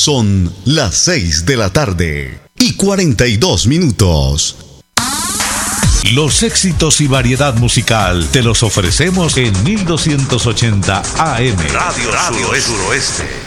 Son las 6 de la tarde y 42 minutos. Los éxitos y variedad musical te los ofrecemos en 1280 AM. Radio Suroeste.